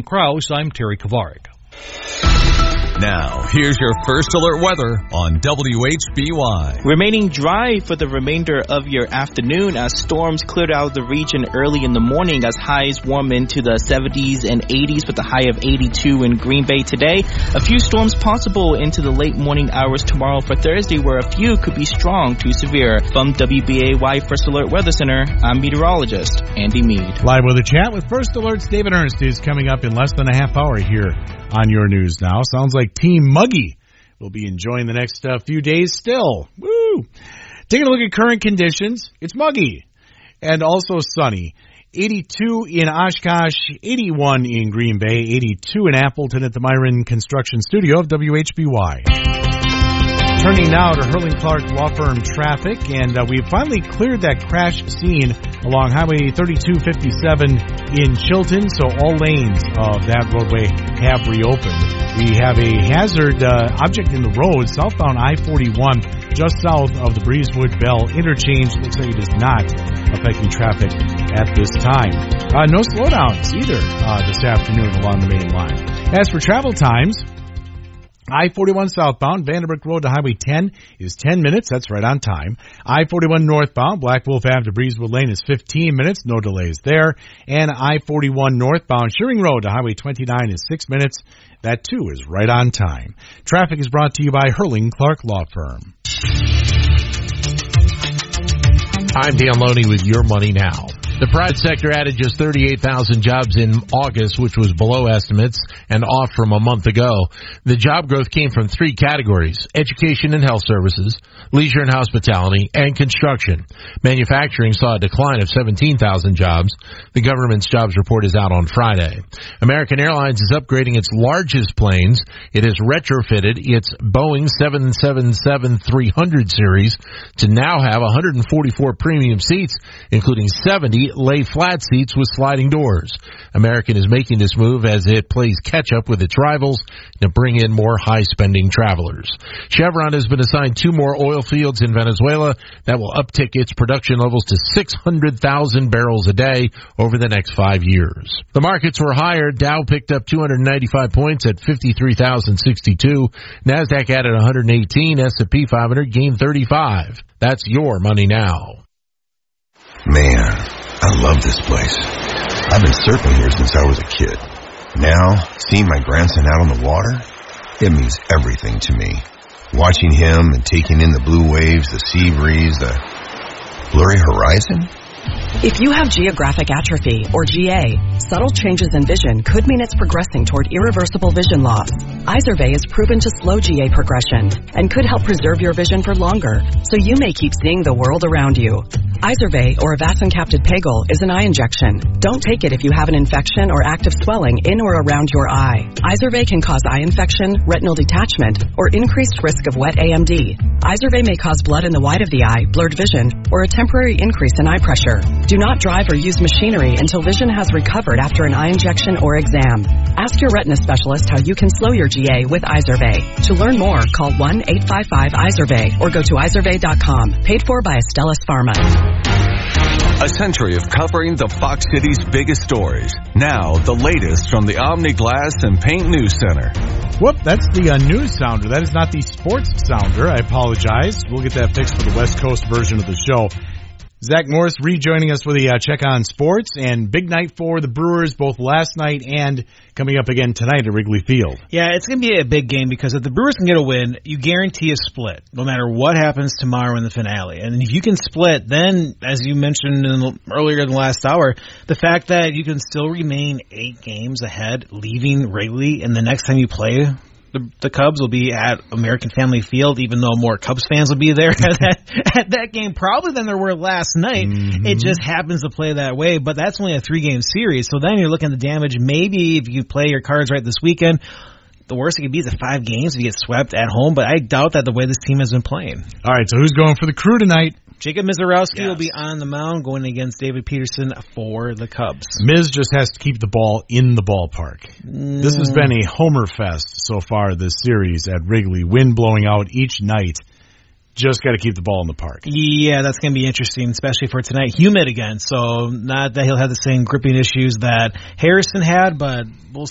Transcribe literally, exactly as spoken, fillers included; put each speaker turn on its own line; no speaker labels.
Jason Krause, I'm Terry Kovarik.
Now, here's your First Alert weather on W H B Y.
Remaining dry for the remainder of your afternoon as storms cleared out of the region early in the morning as highs warm into the seventies and eighties with a high of eighty-two in Green Bay today. A few storms possible into the late morning hours tomorrow for Thursday, where a few could be strong to severe. From W B A Y First Alert Weather Center, I'm meteorologist Andy Mead.
Live weather chat with First Alert's David Ernst is coming up in less than a half hour here on your news now. Sounds like Team Muggy will be enjoying the next uh, few days still. Woo! Taking a look at current conditions, it's muggy and also sunny. eighty-two in Oshkosh, eighty-one in Green Bay, eighty-two in Appleton at the Myron Construction Studio of W H B Y. Turning now to Hurling Clark Law Firm traffic, and uh, we've finally cleared that crash scene along Highway thirty-two fifty-seven in Chilton, so all lanes of that roadway have reopened. We have a hazard uh, object in the road southbound I forty-one, just south of the Breezewood Bell interchange. Looks like it is not affecting traffic at this time. Uh, no slowdowns either uh, this afternoon along the main line. As for travel times, I forty-one southbound, Vanderbrook Road to Highway ten is ten minutes. That's right on time. I forty-one northbound, Black Wolf Avenue to Breezewood Lane is fifteen minutes. No delays there. And I forty-one northbound, Shearing Road to Highway twenty-nine is six minutes. That, too, is right on time. Traffic is brought to you by Hurling Clark Law Firm.
I'm Dan Loney with Your Money Now. The private sector added just thirty-eight thousand jobs in August, which was below estimates and off from a month ago. The job growth came from three categories: education and health services, leisure and hospitality, and construction. Manufacturing saw a decline of seventeen thousand jobs. The government's jobs report is out on Friday. American Airlines is upgrading its largest planes. It has retrofitted its Boeing seven seventy-seven three hundred series to now have one hundred forty-four premium seats, including seventy lay flat seats with sliding doors. American is making this move as it plays catch up with its rivals to bring in more high-spending travelers. Chevron has been assigned two more oil fields in Venezuela that will uptick its production levels to six hundred thousand barrels a day over the next five years. The markets were higher. Dow picked up two hundred ninety-five points at fifty-three thousand sixty-two. NASDAQ added one hundred eighteen. S and P five hundred gained thirty-five. That's Your Money Now.
Man, I love this place. I've been surfing here since I was a kid. Now, seeing my grandson out on the water, it means everything to me. Watching him and taking in the blue waves, the sea breeze, the blurry horizon.
If you have geographic atrophy, or G A, subtle changes in vision could mean it's progressing toward irreversible vision loss. Izervay is proven to slow G A progression and could help preserve your vision for longer, so you may keep seeing the world around you. Izervay, or avastin-capted Pagel, is an eye injection. Don't take it if you have an infection or active swelling in or around your eye. Izervay can cause eye infection, retinal detachment, or increased risk of wet A M D. Izervay may cause blood in the white of the eye, blurred vision, or a temporary increase in eye pressure. Do not drive or use machinery until vision has recovered after an eye injection or exam. Ask your retina specialist how you can slow your G A with Izervay. To learn more, call one eight five five Izervay or go to izervay dot com. Paid for by Astellas Pharma.
A century of covering the Fox City's biggest stories. Now, the latest from the Omni Glass and Paint News Center.
Whoop, that's the uh, news sounder. That is not the sports sounder. I apologize. We'll get that fixed for the West Coast version of the show. Zach Morris rejoining us with a uh, check on sports, and big night for the Brewers both last night and coming up again tonight at Wrigley Field.
Yeah, it's going to be a big game because if the Brewers can get a win, you guarantee a split no matter what happens tomorrow in the finale. And if you can split, then, as you mentioned in the, earlier in the last hour, the fact that you can still remain eight games ahead leaving Wrigley, and the next time you play The, the Cubs will be at American Family Field, even though more Cubs fans will be there at that, at that game probably than there were last night. Mm-hmm. It just happens to play that way, but that's only a three-game series. So then you're looking at the damage. Maybe if you play your cards right this weekend, the worst it could be is five games if you get swept at home, but I doubt that the way this team has been playing. All
right, so who's going for the Crew tonight?
Jacob Mizorowski
yes.
will be on the mound going against David Peterson for the Cubs.
Miz just has to keep the ball in the ballpark. Mm. This has been a homer fest so far this series at Wrigley. Wind blowing out each night. Just got to keep the ball in the park.
Yeah, that's going to be interesting, especially for tonight. Humid again, so not that he'll have the same gripping issues that Harrison had, but we'll